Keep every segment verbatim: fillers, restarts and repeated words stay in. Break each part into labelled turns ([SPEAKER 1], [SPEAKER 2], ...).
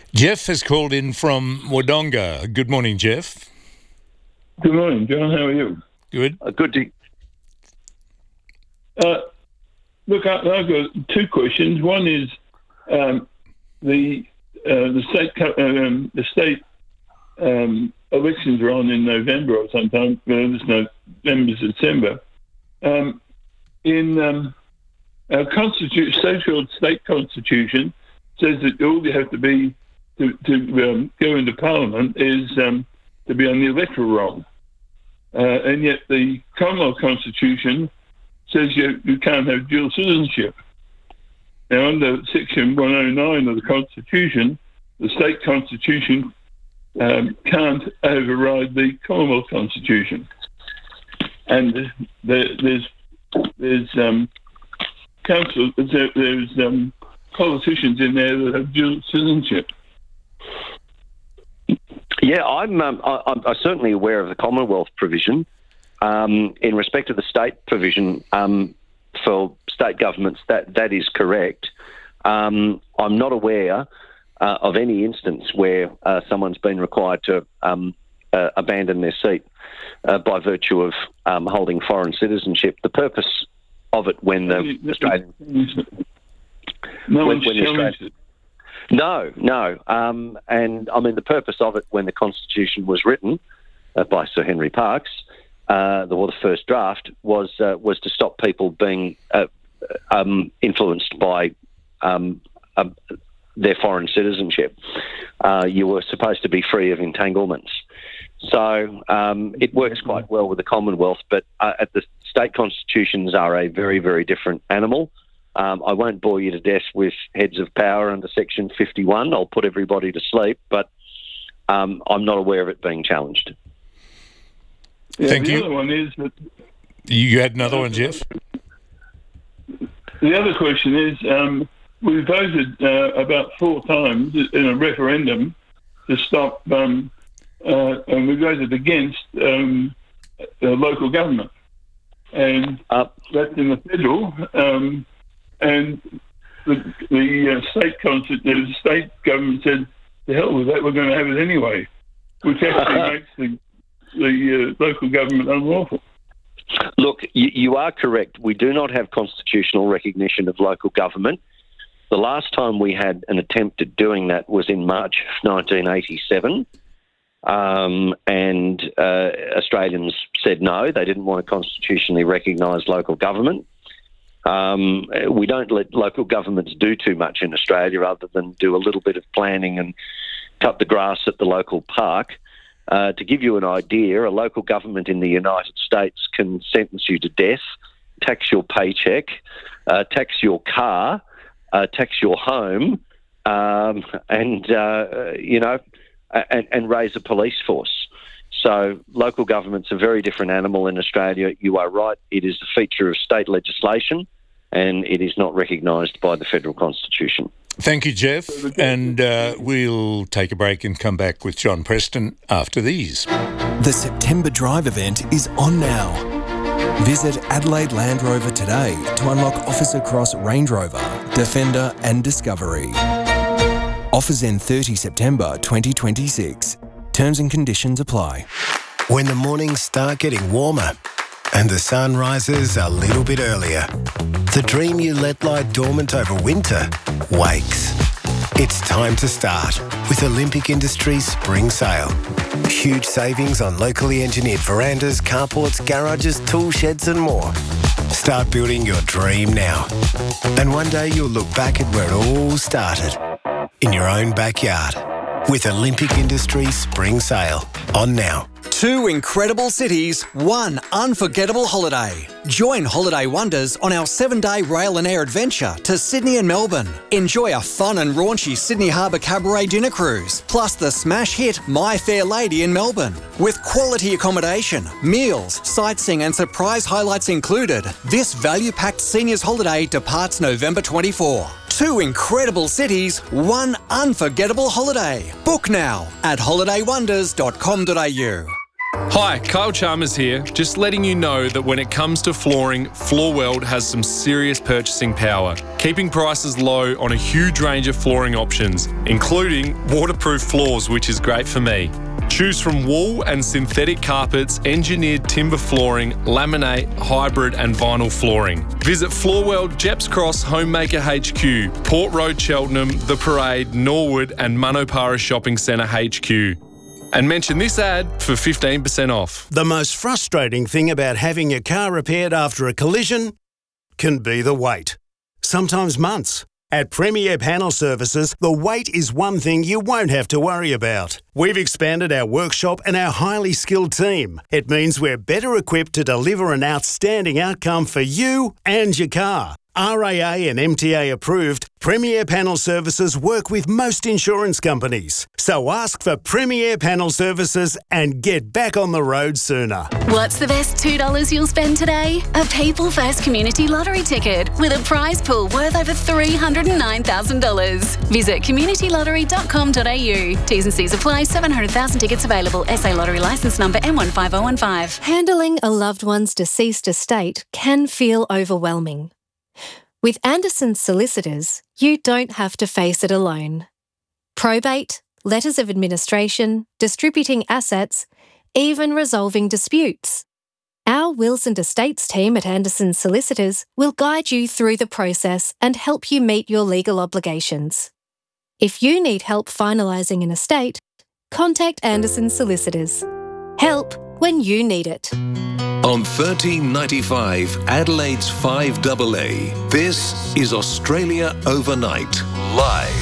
[SPEAKER 1] Jeff has called in from Wodonga. Good morning, Jeff.
[SPEAKER 2] Good morning, John. How are you?
[SPEAKER 1] Good.
[SPEAKER 3] Uh, good to...
[SPEAKER 2] Uh, look, I, I've got two questions. One is um, the uh, the state co- um, the state um, elections are on in November or sometime. Well, it's November, December. Um, in um, our constitution, social state constitution says that all you have to be to, to um, go into Parliament is um, to be on the electoral roll. Uh, and yet the Commonwealth Constitution says you, you can't have dual citizenship. Now, under Section one oh nine of the Constitution, the state constitution um, can't override the Commonwealth Constitution. And there, there's there's um, council, there, there's um, politicians in there that have dual citizenship.
[SPEAKER 3] Yeah, I'm, um, I, I'm certainly aware of the Commonwealth provision. Um, in respect of the state provision um, for state governments, that, that is correct. Um, I'm not aware uh, of any instance where uh, someone's been required to um, uh, abandon their seat uh, by virtue of um, holding foreign citizenship. The purpose of it when the Australian...
[SPEAKER 2] No
[SPEAKER 3] when,
[SPEAKER 2] one's
[SPEAKER 3] when the
[SPEAKER 2] challenged
[SPEAKER 3] Australian,
[SPEAKER 2] it.
[SPEAKER 3] No, no. Um, and, I mean, the purpose of it when the Constitution was written uh, by Sir Henry Parkes, uh, the, well, the first draft, was uh, was to stop people being uh, um, influenced by um, uh, their foreign citizenship. Uh, you were supposed to be free of entanglements. So um, it works quite well with the Commonwealth, but uh, at the state constitutions are a very, very different animal. Um, I won't bore you to death with heads of power under Section fifty-one. I'll put everybody to sleep, but um, I'm not aware of it being challenged.
[SPEAKER 2] Yeah,
[SPEAKER 1] Thank
[SPEAKER 2] the
[SPEAKER 1] you.
[SPEAKER 2] other one is that
[SPEAKER 1] You had another one, Jeff?
[SPEAKER 2] the other question is um, we voted uh, about four times in a referendum to stop, um, uh, and we voted against um, the local government, and
[SPEAKER 3] Uh,
[SPEAKER 2] that's in the federal. Um, And the, the uh, state concert, the state government said, "The hell with that, we're going to have it anyway," which actually makes the the uh, local government unlawful.
[SPEAKER 3] Look, you, you are correct. We do not have constitutional recognition of local government. The last time we had an attempt at doing that was in March nineteen eighty-seven, um, and uh, Australians said no. They didn't want to constitutionally recognise local government. Um, we don't let local governments do too much in Australia other than do a little bit of planning and cut the grass at the local park. Uh, to give you an idea, a local government in the United States can sentence you to death, tax your paycheck, uh, tax your car, uh, tax your home, um, and, uh, you know, and, and raise a police force. So local government's a very different animal in Australia. You are right. It is a feature of state legislation and it is not recognised by the federal constitution.
[SPEAKER 1] Thank you, Jeff. And uh, we'll take a break and come back with John Preston after these.
[SPEAKER 4] The September Drive event is on now. Visit Adelaide Land Rover today to unlock offers across Range Rover, Defender and Discovery. Offers end thirtieth September twenty twenty-six. Terms and conditions apply.
[SPEAKER 5] When the mornings start getting warmer and the sun rises a little bit earlier, the dream you let lie dormant over winter wakes. It's time to start with Olympic Industries Spring Sale. Huge savings on locally engineered verandas, carports, garages, tool sheds and more. Start building your dream now. And one day you'll look back at where it all started, in your own backyard. With Olympic Industries Spring Sale on now.
[SPEAKER 6] Two incredible cities, one unforgettable holiday. Join Holiday Wonders on our seven-day rail and air adventure to Sydney and Melbourne. Enjoy a fun and raunchy Sydney Harbour Cabaret dinner cruise, plus the smash hit My Fair Lady in Melbourne. With quality accommodation, meals, sightseeing and surprise highlights included, this value-packed seniors holiday departs November twenty-fourth. Two incredible cities, one unforgettable holiday. Book now at holiday wonders dot com dot a u.
[SPEAKER 7] Hi, Kyle Chalmers here. Just letting you know that when it comes to flooring, Floorweld has some serious purchasing power, keeping prices low on a huge range of flooring options, including waterproof floors, which is great for me. Choose from wool and synthetic carpets, engineered timber flooring, laminate, hybrid and vinyl flooring. Visit Floorweld, Jeps Cross, Homemaker H Q, Port Road, Cheltenham, The Parade, Norwood and Manopara Shopping Centre H Q. And mention this ad for fifteen percent off.
[SPEAKER 8] The most frustrating thing about having your car repaired after a collision can be the wait. Sometimes months. At Premier Panel Services, the wait is one thing you won't have to worry about. We've expanded our workshop and our highly skilled team. It means we're better equipped to deliver an outstanding outcome for you and your car. R A A and M T A approved, Premier Panel Services work with most insurance companies. So ask for Premier Panel Services and get back on the road sooner.
[SPEAKER 9] What's the best two dollars you'll spend today? A People First Community Lottery ticket with a prize pool worth over three hundred nine thousand dollars. Visit community lottery dot com dot a u. T's and C's apply. seven hundred thousand tickets available. S A Lottery licence number M one five zero one five.
[SPEAKER 10] Handling a loved one's deceased estate can feel overwhelming. With Anderson's Solicitors, you don't have to face it alone. Probate, letters of administration, distributing assets, even resolving disputes. Our wills and estates team at Anderson's Solicitors will guide you through the process and help you meet your legal obligations. If you need help finalising an estate, contact Anderson's Solicitors. Help when you need it.
[SPEAKER 11] On thirteen ninety-five, Adelaide's five A A, this is Australia Overnight, live.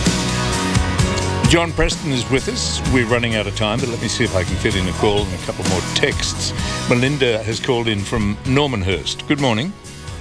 [SPEAKER 1] John Preston is with us. We're running out of time, but let me see if I can fit in a call and a couple more texts. Melinda has called in from Normanhurst. Good morning.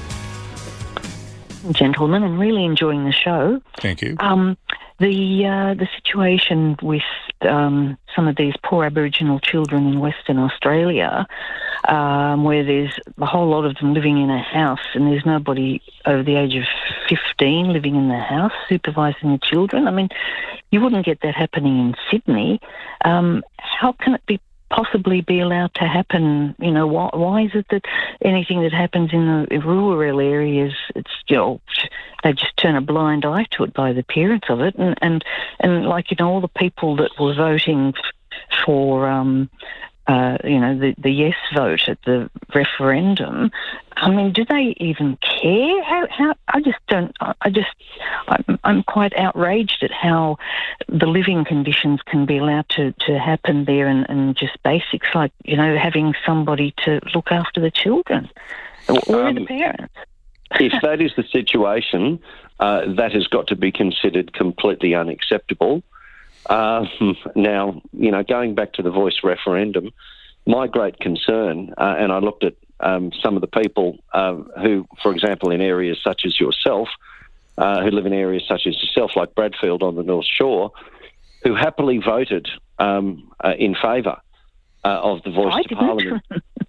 [SPEAKER 12] Gentlemen, I'm really enjoying the show.
[SPEAKER 1] Thank you.
[SPEAKER 12] Um, the uh, the situation with um, some of these poor Aboriginal children in Western Australia, um, where there's a whole lot of them living in a house and there's nobody over the age of fifteen living in the house supervising the children. I mean, you wouldn't get that happening in Sydney. Um, how can it be possibly be allowed to happen? You know, why, why is it that anything that happens in the rural areas, it's, you know, they just turn a blind eye to it by the parents of it, and and, and like, you know, all the people that were voting for um uh you know the the yes vote at the referendum, I mean, do they even care? How how I just don't. I just I'm, I'm quite outraged at how the living conditions can be allowed to, to happen there, and, and just basics like, you know, having somebody to look after the children. Where um, are the parents?
[SPEAKER 3] If that is the situation, uh, that has got to be considered completely unacceptable. Uh, now, you know, going back to the Voice referendum, my great concern, uh, and I looked at um, some of the people uh, who, for example, in areas such as yourself, uh, who live in areas such as yourself, like Bradfield on the North Shore, who happily voted um, uh, in favour uh, of the Voice
[SPEAKER 12] I
[SPEAKER 3] to Parliament.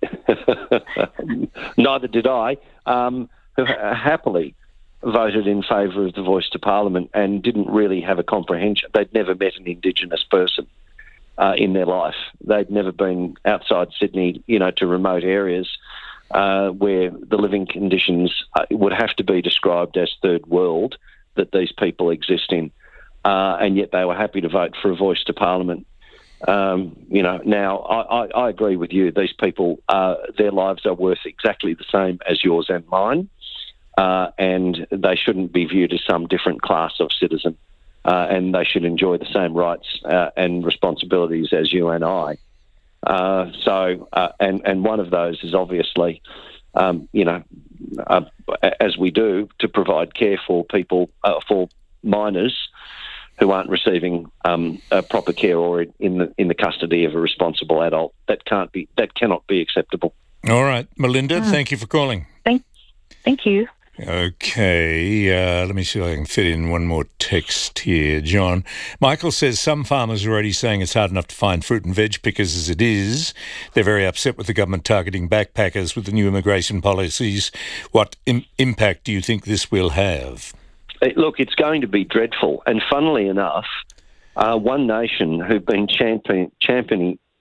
[SPEAKER 3] Neither did I. Um, who ha- happily voted in favour of the Voice to Parliament and didn't really have a comprehension. They'd never met an Indigenous person uh, in their life. They'd never been outside Sydney, you know, to remote areas uh, where the living conditions uh, would have to be described as third world that these people exist in. Uh, and yet they were happy to vote for a Voice to Parliament. Um, you know, now I, I, I agree with you. These people, uh, their lives are worth exactly the same as yours and mine. Uh, and they shouldn't be viewed as some different class of citizen, uh, and they should enjoy the same rights uh, and responsibilities as you and I. Uh, so, uh, and and one of those is obviously, um, you know, uh, as we do, to provide care for people, uh, for minors who aren't receiving um, uh, proper care or in the in the custody of a responsible adult. That can't be, that cannot be acceptable.
[SPEAKER 1] All right, Melinda, mm. thank you for calling.
[SPEAKER 12] Thank, thank you.
[SPEAKER 1] Okay, uh, let me see if I can fit in one more text here. John, Michael says some farmers are already saying it's hard enough to find fruit and veg pickers as it is. They're very upset with the government targeting backpackers with the new immigration policies. What im- impact do you think this will have?
[SPEAKER 3] Look, it's going to be dreadful. And funnily enough, uh, One Nation, who've been champion, championing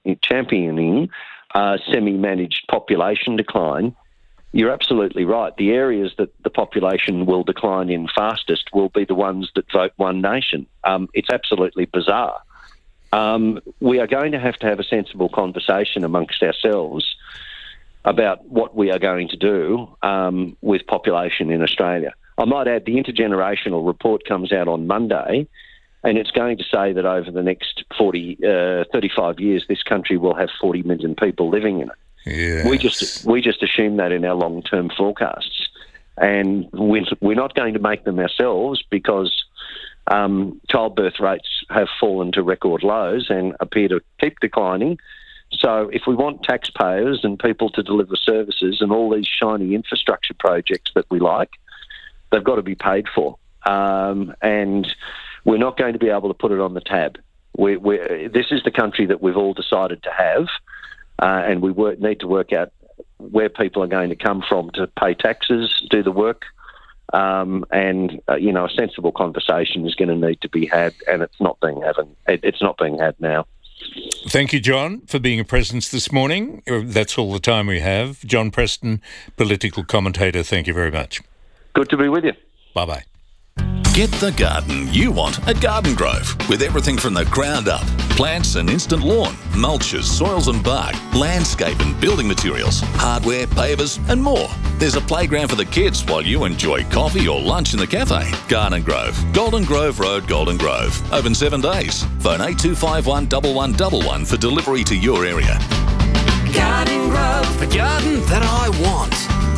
[SPEAKER 3] championing uh, semi-managed population decline, you're absolutely right. The areas that the population will decline in fastest will be the ones that vote One Nation. Um, it's absolutely bizarre. Um, we are going to have to have a sensible conversation amongst ourselves about what we are going to do um, with population in Australia. I might add the intergenerational report comes out on Monday, and it's going to say that over the next forty, uh, thirty-five years, this country will have forty million people living in it.
[SPEAKER 1] Yes.
[SPEAKER 3] We just we just assume that in our long-term forecasts, and we're, we're not going to make them ourselves because um, childbirth rates have fallen to record lows and appear to keep declining. So if we want taxpayers and people to deliver services and all these shiny infrastructure projects that we like, they've got to be paid for, um, and we're not going to be able to put it on the tab. We, we're, this is the country that we've all decided to have. Uh, and we work, need to work out where people are going to come from to pay taxes, do the work, um, and uh, you know, a sensible conversation is going to need to be had, and it's not being having, it, it's not being had now.
[SPEAKER 1] Thank you, John, for being a presence this morning. That's all the time we have. John Preston, political commentator. Thank you very much.
[SPEAKER 3] Good to be with you.
[SPEAKER 1] Bye bye.
[SPEAKER 13] Get the garden you want at Garden Grove, with everything from the ground up. Plants and instant lawn, mulches, soils and bark, landscape and building materials, hardware, pavers and more. There's a playground for the kids while you enjoy coffee or lunch in the cafe. Garden Grove, Golden Grove Road, Golden Grove. Open seven days. Phone eight two five one, one one one one for delivery to your area.
[SPEAKER 14] Garden Grove, the garden that I want.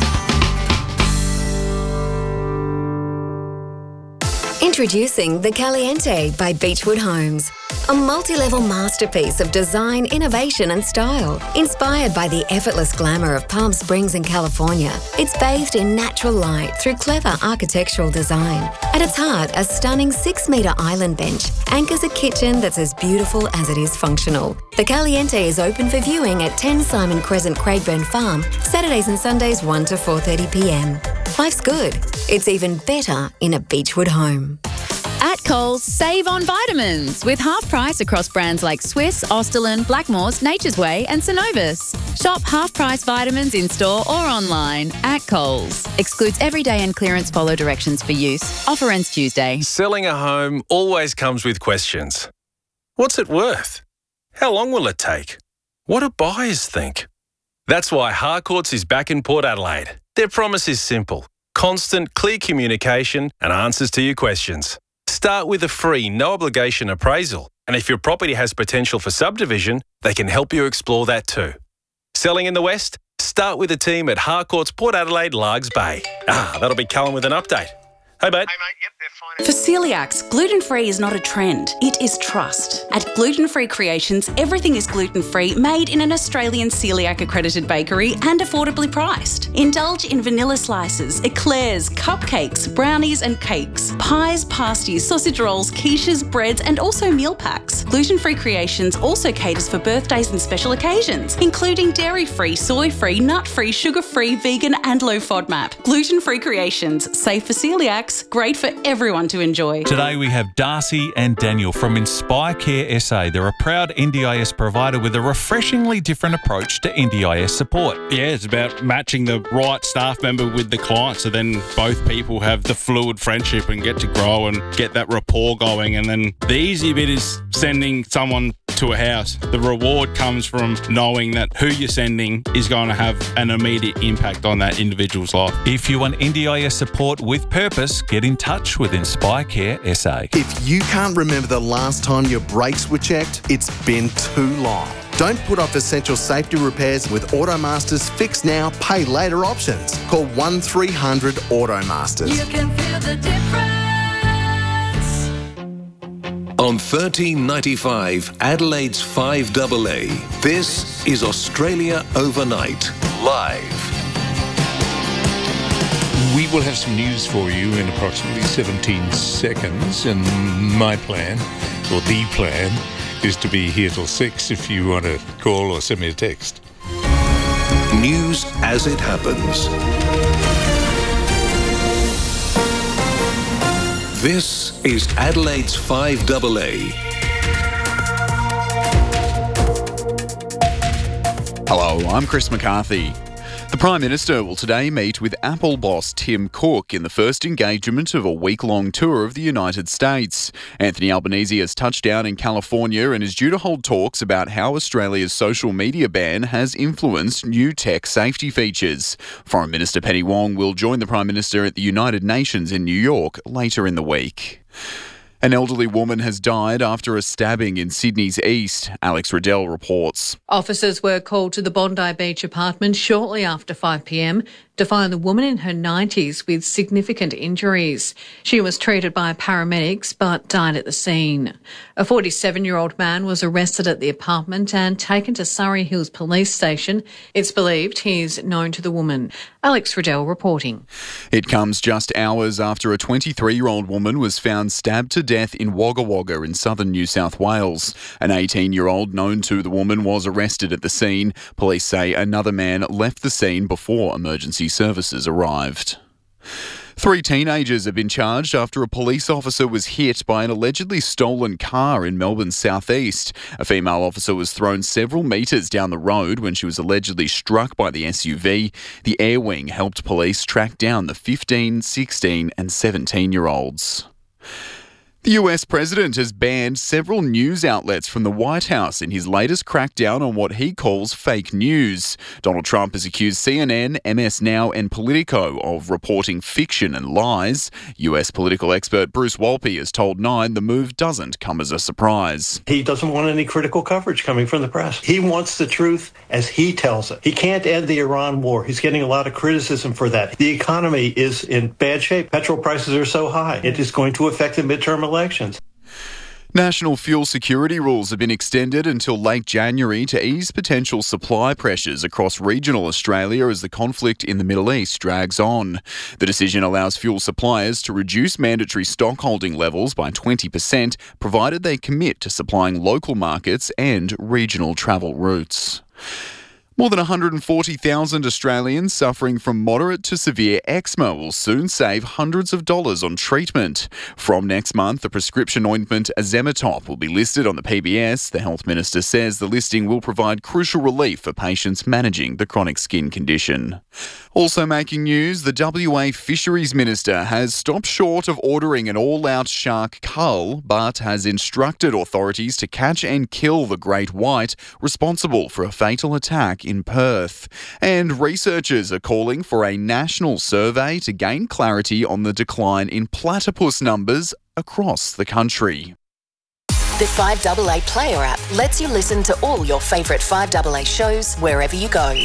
[SPEAKER 15] Introducing the Caliente by Beechwood Homes. A multi-level masterpiece of design, innovation and style. Inspired by the effortless glamour of Palm Springs in California, it's bathed in natural light through clever architectural design. At its heart, a stunning six-metre island bench anchors a kitchen that's as beautiful as it is functional. The Caliente is open for viewing at ten Simon Crescent, Craigburn Farm, Saturdays and Sundays one to four thirty p m. Life's good. It's even better in a Beechwood home.
[SPEAKER 16] At Coles, save on vitamins with half price across brands like Swiss, Austerlin, Blackmores, Nature's Way and Synovus. Shop half price vitamins in store or online at Coles. Excludes everyday and clearance, follow directions for use. Offer ends Tuesday.
[SPEAKER 7] Selling a home always comes with questions. What's it worth? How long will it take? What do buyers think? That's why Harcourts is back in Port Adelaide. Their promise is simple: constant, clear communication and answers to your questions. Start with a free, no-obligation appraisal, and if your property has potential for subdivision, they can help you explore that too. Selling in the West? Start with a team at Harcourts Port Adelaide, Largs Bay. Ah, that'll be Callum with an update. Hey, mate. Hey, mate. Yep, they're fine.
[SPEAKER 17] For celiacs, gluten-free is not a trend, it is trust. At Gluten Free Creations, everything is gluten-free, made in an Australian celiac-accredited bakery and affordably priced. Indulge in vanilla slices, eclairs, cupcakes, brownies and cakes, pies, pasties, sausage rolls, quiches, breads and also meal packs. Gluten Free Creations also caters for birthdays and special occasions, including dairy-free, soy-free, nut-free, sugar-free, vegan and low FODMAP. Gluten Free Creations, safe for celiacs, great for everyone to enjoy.
[SPEAKER 18] Today we have Darcy and Daniel from Inspire Care S A. They're a proud N D I S provider with a refreshingly different approach to N D I S support.
[SPEAKER 19] Yeah, it's about matching the right staff member with the client, so then both people have the fluid friendship and get to grow and get that rapport going. And then the easy bit is sending someone to a house. The reward comes from knowing that who you're sending is going to have an immediate impact on that individual's life.
[SPEAKER 18] If you want N D I S support with purpose, get in touch with Inspire Care S A.
[SPEAKER 20] If you can't remember the last time your brakes were checked, it's been too long. Don't put off essential safety repairs with Automasters Fix Now, Pay Later options. Call one three hundred Automasters.
[SPEAKER 14] You can feel the difference.
[SPEAKER 11] On thirteen ninety-five, Adelaide's five A A, this is Australia Overnight, live.
[SPEAKER 1] We will have some news for you in approximately seventeen seconds, and my plan, or the plan, is to be here till six if you want to call or send me a text.
[SPEAKER 11] News as it happens. This is Adelaide's five A A.
[SPEAKER 21] Hello, I'm Chris McCarthy. The Prime Minister will today meet with Apple boss Tim Cook in the first engagement of a week-long tour of the United States. Anthony Albanese has touched down in California and is due to hold talks about how Australia's social media ban has influenced new tech safety features. Foreign Minister Penny Wong will join the Prime Minister at the United Nations in New York later in the week. An elderly woman has died after a stabbing in Sydney's east. Alex Riddell reports.
[SPEAKER 22] Officers were called to the Bondi Beach apartment shortly after five p m to find the woman in her nineties with significant injuries. She was treated by paramedics but died at the scene. A forty-seven-year-old man was arrested at the apartment and taken to Surrey Hills Police Station. It's believed he's known to the woman. Alex Riddell reporting.
[SPEAKER 21] It comes just hours after a twenty-three-year-old woman was found stabbed to death in Wagga Wagga in southern New South Wales. An eighteen-year-old known to the woman was arrested at the scene. Police say another man left the scene before emergency services arrived. Three teenagers have been charged after a police officer was hit by an allegedly stolen car in Melbourne's southeast. A female officer was thrown several metres down the road when she was allegedly struck by the S U V. The Air Wing helped police track down the fifteen, sixteen and seventeen-year-olds. The U S president has banned several news outlets from the White House in his latest crackdown on what he calls fake news. Donald Trump has accused C N N, M S Now and Politico of reporting fiction and lies. U S political expert Bruce Wolpe has told Nine the move doesn't come as a surprise.
[SPEAKER 23] He doesn't want any critical coverage coming from the press. He wants the truth as he tells it. He can't end the Iran war. He's getting a lot of criticism for that. The economy is in bad shape. Petrol prices are so high. It is going to affect the midterm elections. Elections.
[SPEAKER 21] National fuel security rules have been extended until late January to ease potential supply pressures across regional Australia as the conflict in the Middle East drags on. The decision allows fuel suppliers to reduce mandatory stockholding levels by twenty percent, provided they commit to supplying local markets and regional travel routes. More than one hundred forty thousand Australians suffering from moderate to severe eczema will soon save hundreds of dollars on treatment. From next month, the prescription ointment Azematop will be listed on the P B S. The Health Minister says the listing will provide crucial relief for patients managing the chronic skin condition. Also making news, the W A Fisheries Minister has stopped short of ordering an all-out shark cull, but has instructed authorities to catch and kill the great white responsible for a fatal attack in Perth. And researchers are calling for a national survey to gain clarity on the decline in platypus numbers across the country.
[SPEAKER 24] The five A A Player app lets you listen to all your favourite five A A shows wherever you go.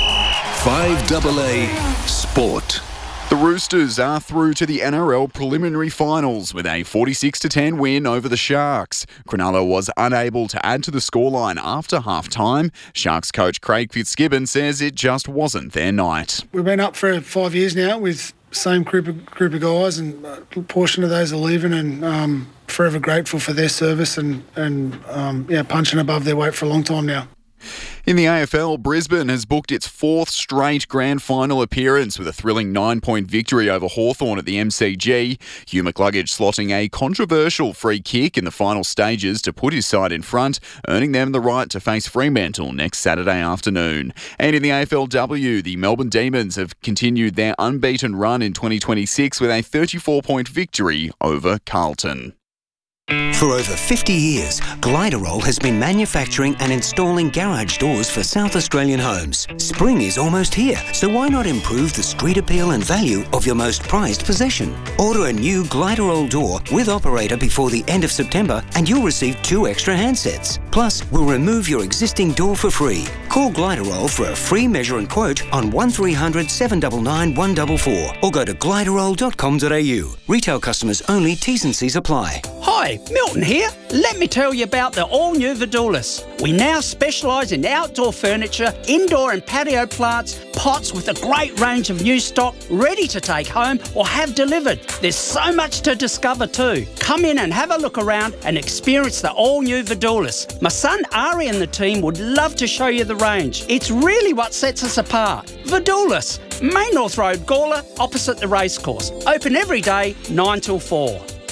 [SPEAKER 11] five A A Sport.
[SPEAKER 21] The Roosters are through to the N R L preliminary finals with a forty-six to ten win over the Sharks. Cronulla was unable to add to the scoreline after half-time. Sharks coach Craig Fitzgibbon says it just wasn't their night.
[SPEAKER 25] We've been up for five years now with the same group of, group of guys, and a portion of those are leaving, and um, forever grateful for their service and, and um, yeah, punching above their weight for a long time now.
[SPEAKER 21] In the A F L, Brisbane has booked its fourth straight grand final appearance with a thrilling nine-point victory over Hawthorn at the M C G. Hugh McCluggage slotting a controversial free kick in the final stages to put his side in front, earning them the right to face Fremantle next Saturday afternoon. And in the A F L W, the Melbourne Demons have continued their unbeaten run in twenty twenty-six with a thirty-four point victory over Carlton.
[SPEAKER 26] For over fifty years, Gliderol has been manufacturing and installing garage doors for South Australian homes. Spring is almost here, so why not improve the street appeal and value of your most prized possession? Order a new Gliderol door with operator before the end of September and you'll receive two extra handsets. Plus, we'll remove your existing door for free. Call Gliderol for a free measure and quote on one three hundred, seven nine nine, one four four or go to gliderol dot com dot a u. Retail customers only, T's and C's apply.
[SPEAKER 27] Hi, Milton here. Let me tell you about the all-new Vidulis. We now specialise in outdoor furniture, indoor and patio plants, pots with a great range of new stock ready to take home or have delivered. There's so much to discover too. Come in and have a look around and experience the all-new Vidulis. My son Ari and the team would love to show you the range. It's really what sets us apart. Vidulis, Main North Road, Gawler, opposite the racecourse. Open every day, nine till four.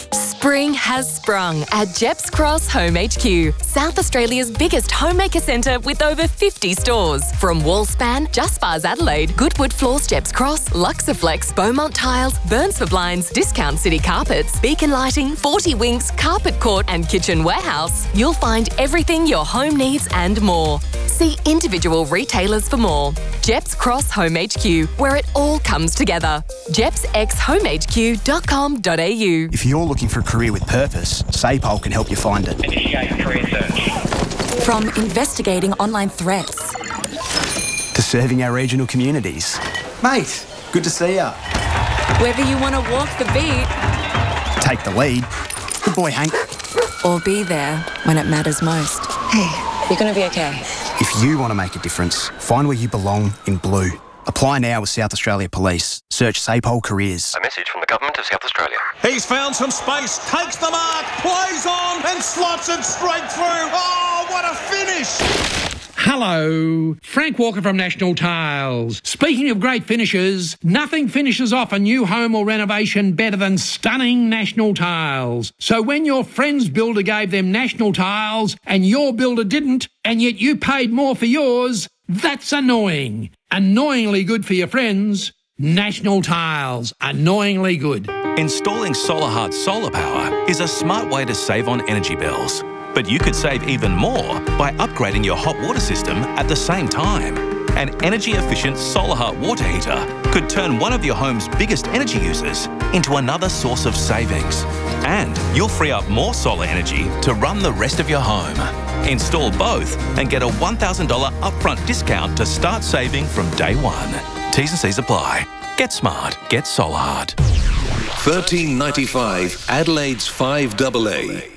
[SPEAKER 2] Spring has sprung at Jeps Cross Home H Q, South Australia's biggest homemaker centre with over fifty stores. From Wallspan, Just Bars Adelaide, Goodwood Floors Jeps Cross, Luxaflex, Beaumont Tiles, Burns for Blinds, Discount City Carpets, Beacon Lighting, forty Winks, Carpet Court and Kitchen Warehouse, you'll find everything your home needs and more. See individual retailers for more. Jeps Cross Home H Q, where it all comes together. jeps x home h q dot com dot a u.
[SPEAKER 4] If you're looking for a career with purpose, SAPOL can help you find it.
[SPEAKER 5] Initiate career search.
[SPEAKER 6] From investigating online threats
[SPEAKER 4] to serving our regional communities. Mate, good to see ya.
[SPEAKER 6] Whether you want to walk the beat,
[SPEAKER 4] take the lead. Good boy, Hank.
[SPEAKER 6] Or be there when it matters most. Hey, you're going to be okay.
[SPEAKER 4] If you want to make a difference, find where you belong in blue. Apply now with South Australia Police. Search SAPOL Careers.
[SPEAKER 8] A message from the Government of South Australia.
[SPEAKER 9] He's found some space, takes the mark, plays on and slots it straight through. Oh, what a finish!
[SPEAKER 10] Hello, Frank Walker from National Tiles. Speaking of great finishes, nothing finishes off a new home or renovation better than stunning National Tiles. So when your friend's builder gave them National Tiles and your builder didn't, and yet you paid more for yours, that's annoying. Annoyingly good for your friends. National Tiles. Annoyingly good.
[SPEAKER 28] Installing SolarHeart solar power is a smart way to save on energy bills. But you could save even more by upgrading your hot water system at the same time. An energy-efficient SolarHeart water heater could turn one of your home's biggest energy users into another source of savings. And you'll free up more solar energy to run the rest of your home. Install both and get a one thousand dollars upfront discount to start saving from day one. T's and C's apply. Get smart. Get SolarHeart.
[SPEAKER 11] thirteen ninety-five Adelaide's five double A.